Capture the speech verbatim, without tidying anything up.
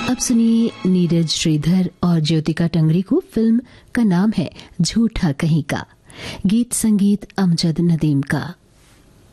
अब सुनिए नीरज श्रीधर और ज्योतिका टंगरी को। फिल्म का नाम है झूठा कहीं का। गीत संगीत अमजद नदीम का।